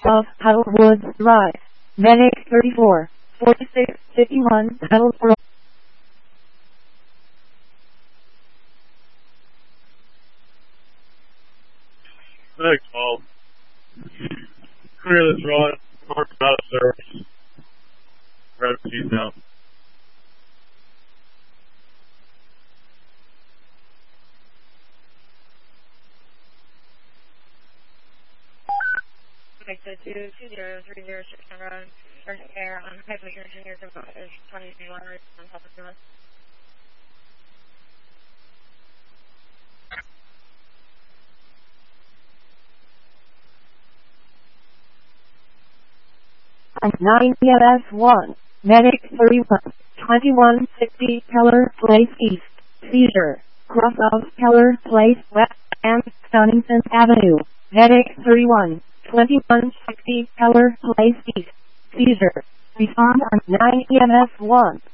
of Huddlewood Drive. Medic 34, 46, 51, Huddlesboro. Medic 12. Clear this run. North out of service. Red seat down. Exit 22030 Road, first air on high pressure engineer is 2021 on top of the 9 EMS1, Medic 31, 2160 Keller Place East, seizure, cross of Keller Place West and Stonington Avenue, Medic 31, 2160 Keller Place East, seizure, respond on 9 EMS1.